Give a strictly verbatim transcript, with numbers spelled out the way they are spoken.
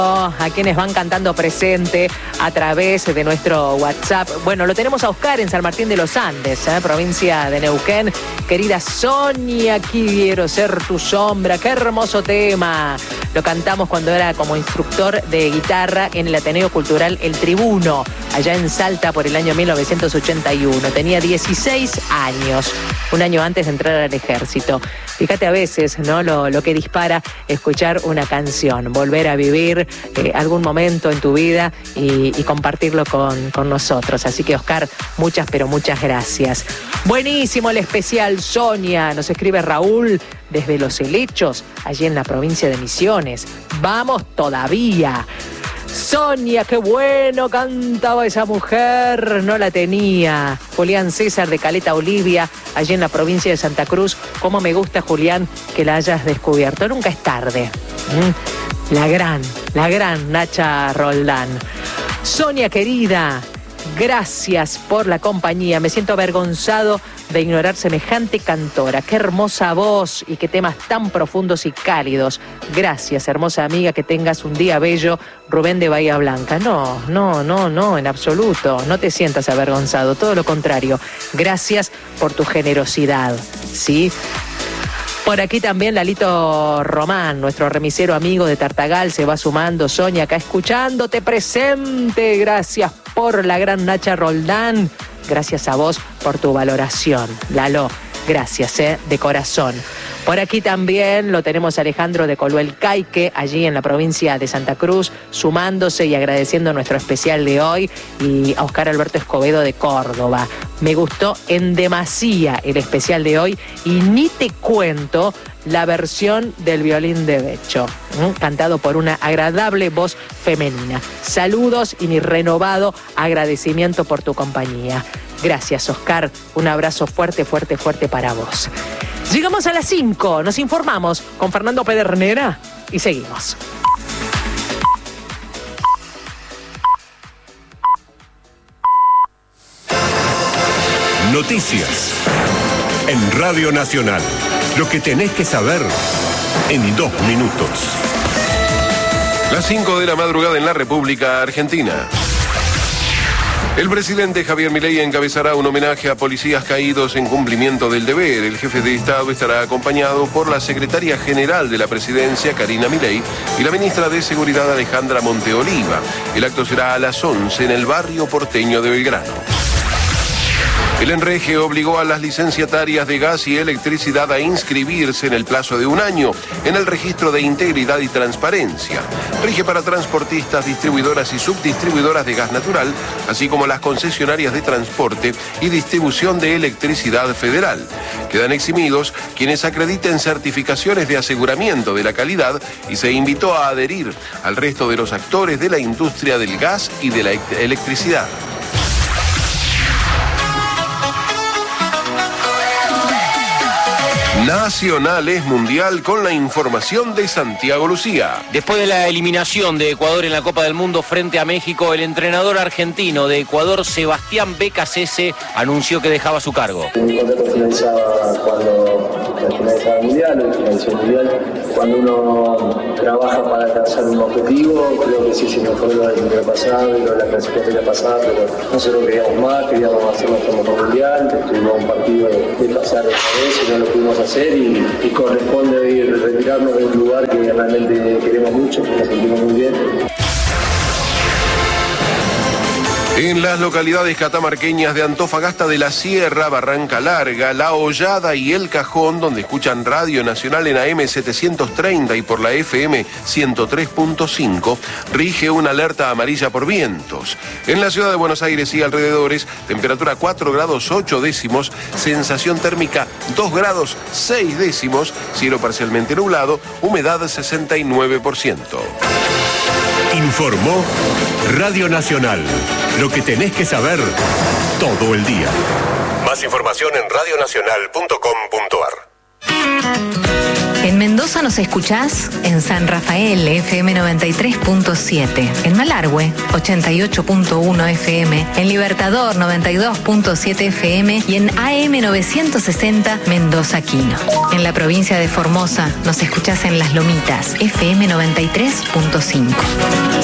A quienes van cantando presente a través de nuestro WhatsApp. Bueno, lo tenemos a Oscar en San Martín de los Andes, ¿eh? Provincia de Neuquén. Querida Sonia, quiero ser tu sombra. Qué hermoso tema. Lo cantamos cuando era como instructor de guitarra en el Ateneo Cultural El Tribuno, allá en Salta, por el año mil novecientos ochenta y uno. Tenía dieciséis años, un año antes de entrar al ejército. Fíjate a veces, ¿no? Lo, lo que dispara escuchar una canción, volver a vivir eh, algún momento en tu vida y, y compartirlo con, con nosotros. Así que, Oscar, muchas, pero muchas gracias. Buenísimo el especial, Sonia. Nos escribe Raúl desde Los Helechos, allí en la provincia de Misiones. ¡Vamos todavía! Sonia, qué bueno cantaba esa mujer, no la tenía. Julián César de Caleta Olivia, allí en la provincia de Santa Cruz. Cómo me gusta, Julián, que la hayas descubierto. Nunca es tarde. ¿Mm? La gran, la gran Nacha Roldán. Sonia, querida, gracias por la compañía. Me siento avergonzado de ignorar semejante cantora. Qué hermosa voz y qué temas tan profundos y cálidos. Gracias, hermosa amiga, que tengas un día bello. Rubén de Bahía Blanca. No, no, no, no, en absoluto. No te sientas avergonzado, todo lo contrario. Gracias por tu generosidad, ¿sí? Por aquí también Lalito Román, nuestro remisero amigo de Tartagal, se va sumando. Sonia, acá escuchándote presente. Gracias por la gran Nacha Roldán. Gracias a vos por tu valoración. Lalo, gracias, ¿eh? De corazón. Por aquí también lo tenemos a Alejandro de Coluel Caique, allí en la provincia de Santa Cruz, sumándose y agradeciendo nuestro especial de hoy, y a Oscar Alberto Escobedo de Córdoba. Me gustó en demasía el especial de hoy y ni te cuento la versión del violín de Becho, ¿eh? Cantado por una agradable voz femenina. Saludos y mi renovado agradecimiento por tu compañía. Gracias, Oscar. Un abrazo fuerte, fuerte, fuerte para vos. Llegamos a las cinco, nos informamos con Fernando Pedernera y seguimos. Noticias en Radio Nacional. Lo que tenés que saber en dos minutos. Las cinco de la madrugada en la República Argentina. El presidente Javier Milei encabezará un homenaje a policías caídos en cumplimiento del deber. El jefe de Estado estará acompañado por la secretaria general de la presidencia, Karina Milei, y la ministra de Seguridad, Alejandra Monteoliva. El acto será a las once en el barrio porteño de Belgrano. El Enrege obligó a las licenciatarias de gas y electricidad a inscribirse en el plazo de un año en el registro de integridad y transparencia. Rige para transportistas, distribuidoras y subdistribuidoras de gas natural, así como las concesionarias de transporte y distribución de electricidad federal. Quedan eximidos quienes acrediten certificaciones de aseguramiento de la calidad y se invitó a adherir al resto de los actores de la industria del gas y de la electricidad. Nacional es mundial con la información de Santiago Lucía. Después de la eliminación de Ecuador en la Copa del Mundo frente a México, el entrenador argentino de Ecuador, Sebastián Becasese, anunció que dejaba su cargo. Mi contrato finalizaba cuando finalizaba el Mundial, o finalizó el Mundial. Cuando uno trabaja para alcanzar un objetivo, creo que sí se nos fue lo del Mundial pasado y lo de la clasificatoria pasada, pero nosotros queríamos más, queríamos hacer nuestro mejor Mundial, tuvimos un partido de, de pasar otra vez y no lo pudimos hacer y, y corresponde ir, retirarnos de un lugar que realmente queremos mucho, que nos sentimos muy bien. En las localidades catamarqueñas de Antofagasta de la Sierra, Barranca Larga, La Hollada y El Cajón, donde escuchan Radio Nacional en A M setecientos treinta y por la F M ciento tres punto cinco, rige una alerta amarilla por vientos. En la ciudad de Buenos Aires y alrededores, temperatura cuatro grados ocho décimos, sensación térmica dos grados seis décimos, cielo parcialmente nublado, humedad sesenta y nueve por ciento. Informó Radio Nacional. Lo que tenés que saber todo el día. Más información en radio nacional punto com punto a r. En Mendoza nos escuchás en San Rafael, F M noventa y tres punto siete. En Malargüe, ochenta y ocho punto uno F M. En Libertador, noventa y dos punto siete F M. Y en A M novecientos sesenta, Mendoza Quino. En la provincia de Formosa nos escuchás en Las Lomitas, F M noventa y tres punto cinco.